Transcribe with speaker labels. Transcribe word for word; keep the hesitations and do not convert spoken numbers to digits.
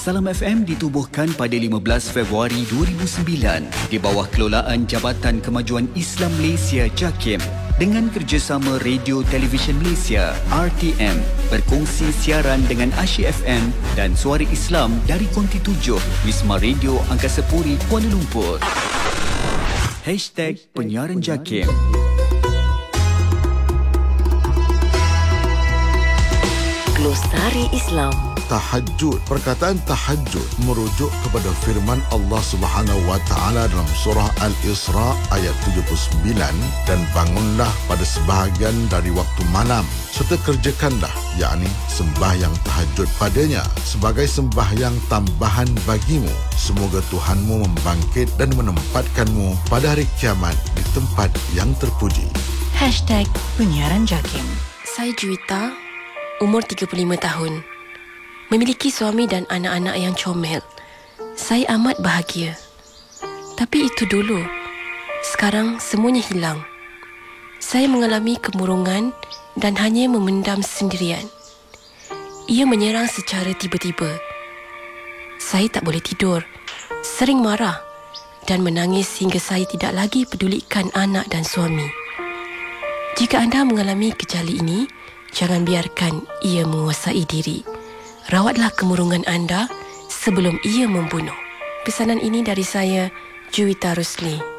Speaker 1: Salam F M ditubuhkan pada lima belas Februari dua ribu sembilan di bawah kelolaan Jabatan Kemajuan Islam Malaysia JAKIM dengan kerjasama Radio Televisyen Malaysia R T M berkongsi siaran dengan Asyik F M dan Suara Islam dari Konti tujuh Wisma Radio Angkasa Puri Kuala Lumpur. Hashtag Penyiaran JAKIM.
Speaker 2: Glosari Islam.
Speaker 3: Tahajud. Perkataan tahajud merujuk kepada firman Allah Subhanahu wa taala dalam surah Al-Isra ayat tujuh puluh sembilan, dan bangunlah pada sebahagian dari waktu malam serta kerjakanlah, yakni sembahyang tahajud padanya sebagai sembahyang tambahan bagimu. Semoga Tuhanmu membangkit dan menempatkanmu pada hari kiamat di tempat yang terpuji.
Speaker 2: Hashtag Penyiaran JAKIM. Saya Juwita, umur tiga puluh lima tahun. Memiliki suami dan anak-anak yang comel. Saya amat bahagia. Tapi itu dulu. Sekarang semuanya hilang. Saya mengalami kemurungan dan hanya memendam sendirian. Ia menyerang secara tiba-tiba. Saya tak boleh tidur, sering marah dan menangis hingga saya tidak lagi pedulikan anak dan suami. Jika anda mengalami gejala ini, jangan biarkan ia menguasai diri. Rawatlah kemurungan anda sebelum ia membunuh. Pesanan ini dari saya, Juwita Rusli.